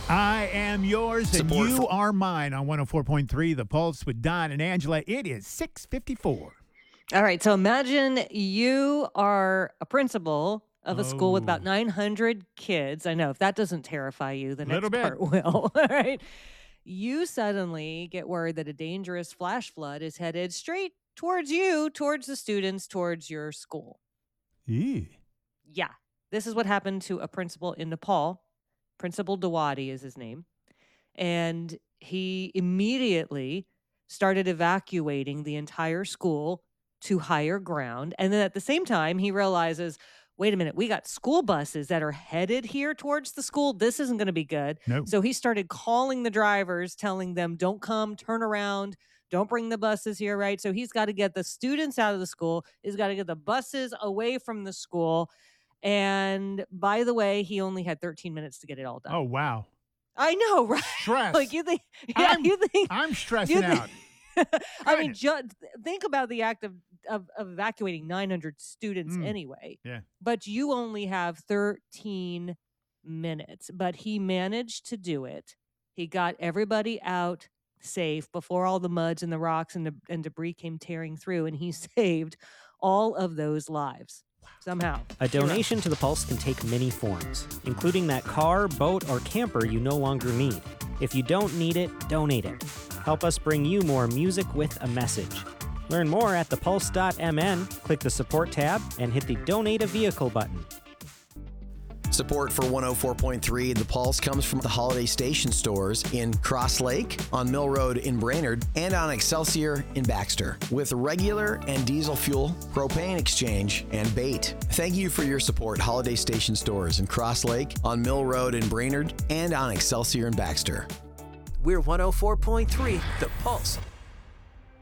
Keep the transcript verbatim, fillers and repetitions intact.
I am yours and Support you for- are mine on one oh four point three The Pulse with Don and Angela. It is six fifty-four. All right, so imagine you are a principal of a school with about Oh. nine hundred kids. I know, if that doesn't terrify you, the Little next bit. part will. All right. You suddenly get word that a dangerous flash flood is headed straight towards you, towards the students, towards your school. Ew. Yeah, this is what happened to a principal in Nepal. Principal Dawadi is his name. And he immediately started evacuating the entire school to higher ground. And then at the same time, he realizes, wait a minute, we got school buses that are headed here towards the school. This isn't going to be good. No. So he started calling the drivers, telling them, don't come, turn around, don't bring the buses here, right? So he's got to get the students out of the school. He's got to get the buses away from the school. And by the way, he only had thirteen minutes to get it all done. Oh, wow. I know, right? Stress. Like you think, yeah, I'm- you think. I'm stressing think- out. I mean, Right. ju- think about the act of, of, of evacuating nine hundred students Mm. anyway. Yeah. But you only have thirteen minutes. But he managed to do it. He got everybody out safe before all the muds and the rocks and, the, and debris came tearing through. And he saved all of those lives somehow. A donation to the Pulse can take many forms, including that car, boat, or camper you no longer need. If you don't need it, donate it. Help us bring you more music with a message. Learn more at the pulse dot m n, click the support tab, and hit the donate a vehicle button. Support for one oh four point three The Pulse comes from the Holiday Station stores in Cross Lake, on Mill Road in Brainerd, and on Excelsior in Baxter, with regular and diesel fuel, propane exchange, and bait. Thank you for your support, Holiday Station stores in Cross Lake, on Mill Road in Brainerd, and on Excelsior in Baxter. We're one oh four point three The Pulse.